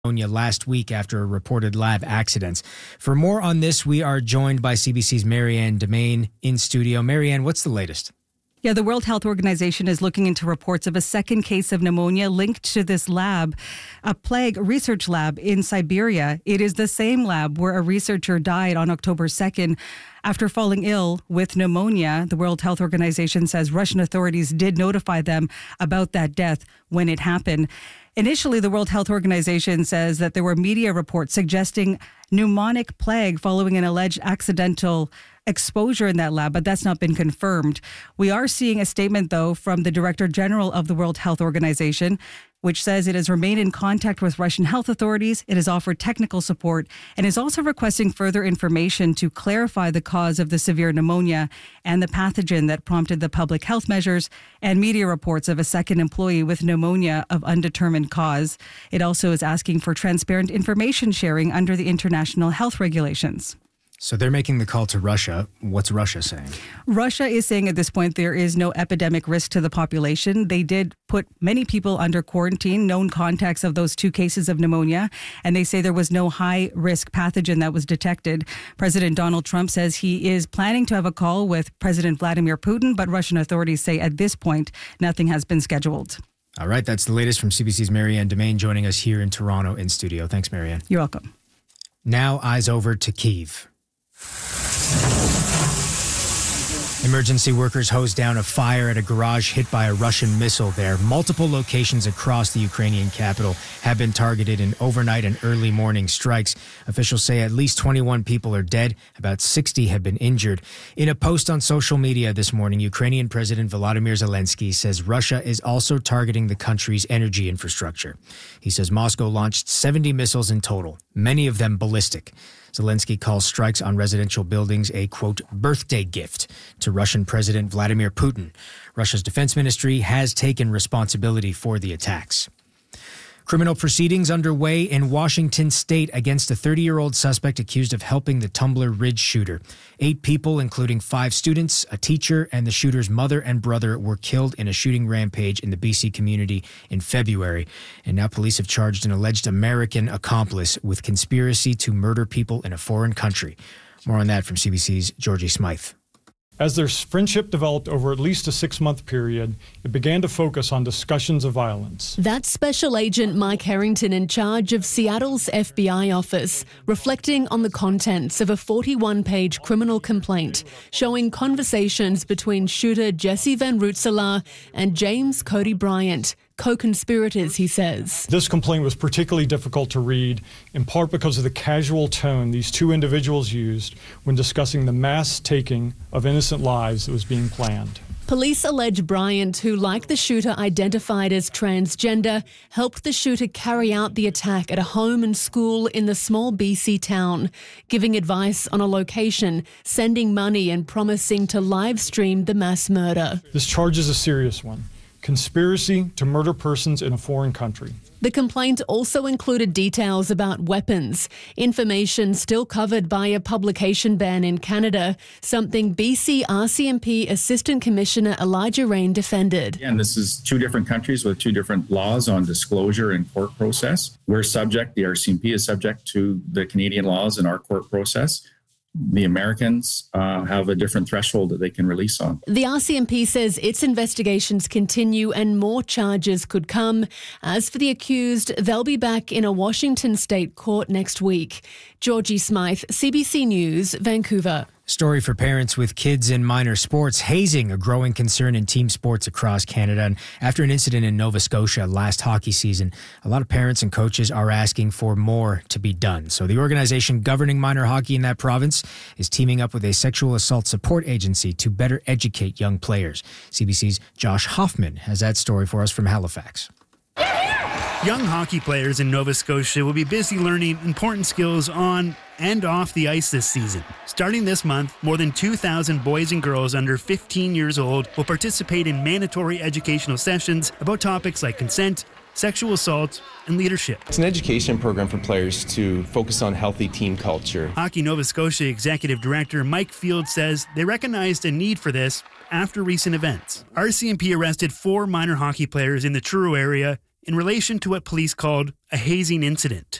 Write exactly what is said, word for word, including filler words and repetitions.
last week after a reported lab accident. For more on this, we are joined by C B C's Marianne Demain in studio. Marianne, what's the latest? Yeah, the World Health Organization is looking into reports of a second case of pneumonia linked to this lab, a plague research lab in Siberia. It is the same lab where a researcher died on October second after falling ill with pneumonia. The World Health Organization says Russian authorities did notify them about that death when it happened. Initially, the World Health Organization says that there were media reports suggesting pneumonic plague following an alleged accidental exposure in that lab, but that's not been confirmed. We are seeing a statement, though, from the Director General of the World Health Organization, which says it has remained in contact with Russian health authorities, it has offered technical support, and is also requesting further information to clarify the cause of the severe pneumonia and the pathogen that prompted the public health measures and media reports of a second employee with pneumonia of undetermined cause. It also is asking for transparent information sharing under the international health regulations. So they're making the call to Russia. What's Russia saying? Russia is saying at this point there is no epidemic risk to the population. They did put many people under quarantine, known contacts of those two cases of pneumonia, and they say there was no high-risk pathogen that was detected. President Donald Trump says he is planning to have a call with President Vladimir Putin, but Russian authorities say at this point nothing has been scheduled. All right, that's the latest from C B C's Marianne Demain joining us here in Toronto in studio. Thanks, Marianne. You're welcome. Now eyes over to Kyiv. Emergency workers hosed down a fire at a garage hit by a Russian missile there. Multiple locations across the Ukrainian capital have been targeted in overnight and early morning strikes. Officials say at least twenty-one people are dead. About sixty have been injured. In a post on social media this morning, Ukrainian President Volodymyr Zelensky says Russia is also targeting the country's energy infrastructure. He says Moscow launched seventy missiles in total, many of them ballistic. Zelensky calls strikes on residential buildings a, quote, birthday gift to Russian President Vladimir Putin. Russia's defense ministry has taken responsibility for the attacks. Criminal proceedings underway in Washington state against a thirty-year-old suspect accused of helping the Tumbler Ridge shooter. Eight people, including five students, a teacher, and the shooter's mother and brother were killed in a shooting rampage in the B C community in February. And now police have charged an alleged American accomplice with conspiracy to murder people in a foreign country. More on that from C B C's Georgie Smythe. As their friendship developed over at least a six-month period, it began to focus on discussions of violence. That's Special Agent Mike Harrington in charge of Seattle's F B I office, reflecting on the contents of a forty-one page criminal complaint showing conversations between shooter Jesse Van Rootselaar and James Cody Bryant, co-conspirators, he says. This complaint was particularly difficult to read, in part because of the casual tone these two individuals used when discussing the mass taking of innocent lives that was being planned. Police allege Bryant, who, like the shooter identified as transgender, helped the shooter carry out the attack at a home and school in the small B C town, giving advice on a location, sending money and promising to live stream the mass murder. This charge is a serious one. Conspiracy to murder persons in a foreign country. The complaint also included details about weapons, information still covered by a publication ban in Canada, something B C R C M P Assistant Commissioner Elijah Rain defended. And this is two different countries with two different laws on disclosure and court process. We're subject, the R C M P is subject to the Canadian laws and our court process. The Americans uh, have a different threshold that they can release on. The R C M P says its investigations continue and more charges could come. As for the accused, they'll be back in a Washington state court next week. Georgie Smythe, C B C News, Vancouver. Story for parents with kids in minor sports. Hazing, a growing concern in team sports across Canada. And after an incident in Nova Scotia last hockey season, a lot of parents and coaches are asking for more to be done. So the organization governing minor hockey in that province is teaming up with a sexual assault support agency to better educate young players. C B C's Josh Hoffman has that story for us from Halifax. Young hockey players in Nova Scotia will be busy learning important skills on and off the ice this season. Starting this month, more than two thousand boys and girls under fifteen years old will participate in mandatory educational sessions about topics like consent, sexual assault, and leadership. It's an education program for players to focus on healthy team culture. Hockey Nova Scotia Executive Director Mike Field says they recognized a need for this after recent events. R C M P arrested four minor hockey players in the Truro area in relation to what police called a hazing incident.